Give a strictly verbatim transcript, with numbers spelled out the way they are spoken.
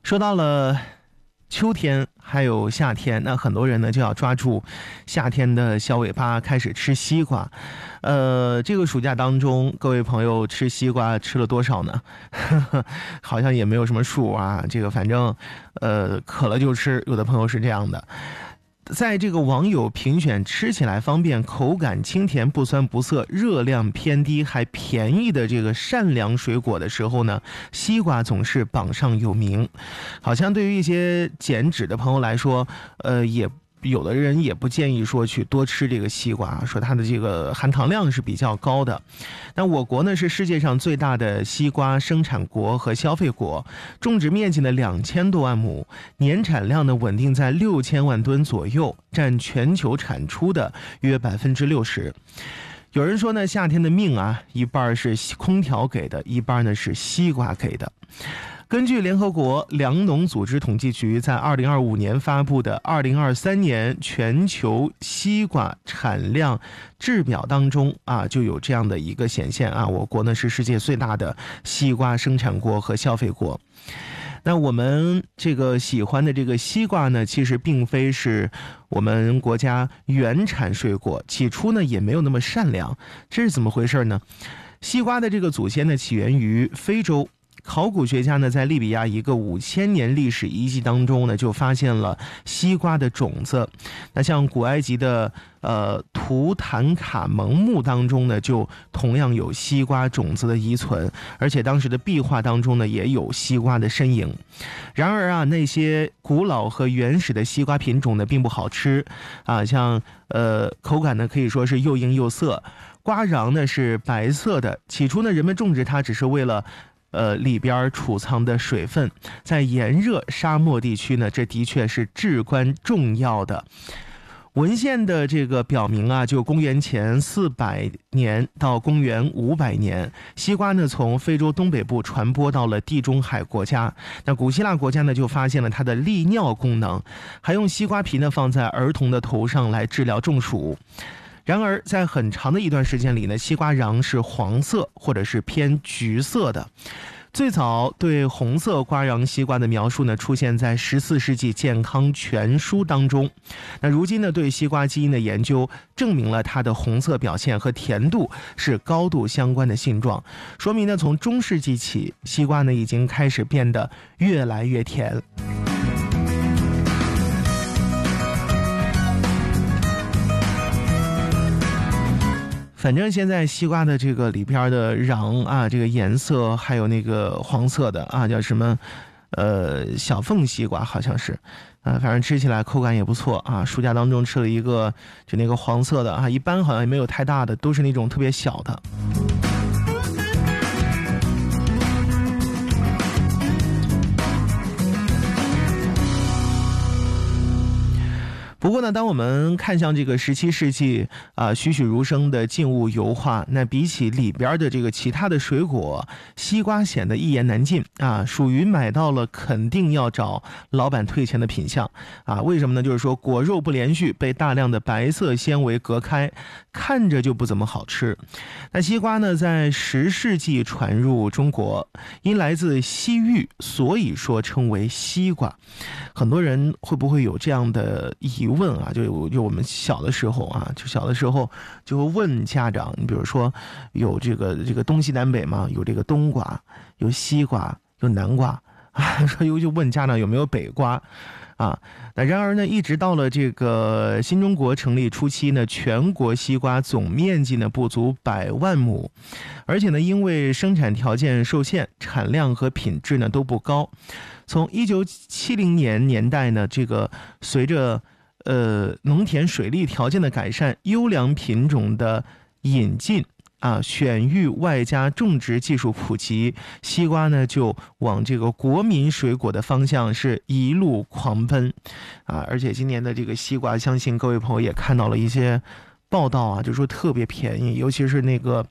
说到了秋天还有夏天，那很多人呢就要抓住夏天的小尾巴开始吃西瓜。呃，这个暑假当中，各位朋友吃西瓜吃了多少呢？好像也没有什么数啊。这个反正呃渴了就吃，有的朋友是这样的。在这个网友评选吃起来方便、口感清甜、不酸不涩、热量偏低还便宜的这个善良水果的时候呢，西瓜总是榜上有名。好像对于一些减脂的朋友来说，呃，也有的人也不建议说去多吃这个西瓜，说它的这个含糖量是比较高的。那我国呢是世界上最大的西瓜生产国和消费国，种植面积呢两千多万亩，年产量呢稳定在六千万吨左右，占全球产出的约百分之六十。有人说呢，夏天的命啊，一半是空调给的，一半呢是西瓜给的。根据联合国粮农组织统计局在二零二五年发布的二零二三年全球西瓜产量制表当中啊，就有这样的一个显现啊，我国呢是世界最大的西瓜生产国和消费国。那我们这个喜欢的这个西瓜呢，其实并非是我们国家原产水果，起初呢也没有那么善良。这是怎么回事呢？西瓜的这个祖先呢起源于非洲。考古学家呢，在利比亚一个五千年历史遗迹当中呢，就发现了西瓜的种子。那像古埃及的呃图坦卡蒙墓当中呢，就同样有西瓜种子的遗存，而且当时的壁画当中呢，也有西瓜的身影。然而啊，那些古老和原始的西瓜品种呢，并不好吃啊，像呃口感呢，可以说是又硬又涩，瓜瓤呢是白色的。起初呢，人们种植它只是为了呃，里边储藏的水分，在炎热沙漠地区呢，这的确是至关重要的。文献的这个表明啊，就公元前四百年到公元五百年，西瓜呢从非洲东北部传播到了地中海国家。那古希腊国家呢就发现了它的利尿功能，还用西瓜皮呢放在儿童的头上来治疗中暑。然而在很长的一段时间里呢，西瓜瓤是黄色或者是偏橘色的。最早对红色瓜瓤西瓜的描述呢，出现在十四世纪健康全书当中。那如今呢，对西瓜基因的研究证明了它的红色表现和甜度是高度相关的性状，说明呢，从中世纪起，西瓜呢已经开始变得越来越甜。反正现在西瓜的这个里边的瓤啊，这个颜色还有那个黄色的啊，叫什么呃小凤西瓜好像是啊，反正吃起来口感也不错啊。暑假当中吃了一个就那个黄色的啊，一般好像也没有太大的，都是那种特别小的。不过呢，当我们看向这个十七世纪啊栩栩如生的静物油画，那比起里边的这个其他的水果，西瓜显得一言难尽啊，属于买到了肯定要找老板退钱的品相啊。为什么呢？就是说果肉不连续，被大量的白色纤维隔开，看着就不怎么好吃。那西瓜呢，在十世纪传入中国，因来自西域，所以说称为西瓜。很多人会不会有这样的疑问啊？就就我们小的时候啊，就小的时候就会问家长，你比如说有这个这个东西南北嘛，有这个冬瓜，有西瓜，有南瓜啊，说又就问家长有没有北瓜啊。那然而呢，一直到了这个新中国成立初期呢，全国西瓜总面积呢不足百万亩，而且呢，因为生产条件受限，产量和品质呢都不高。从一九七零年年代呢，这个随着呃农田水利条件的改善，优良品种的引进啊，选育外加种植技术普及，西瓜呢就往这个国民水果的方向是一路狂奔啊！而且今年的这个西瓜，相信各位朋友也看到了一些报道啊，就说特别便宜，尤其是那个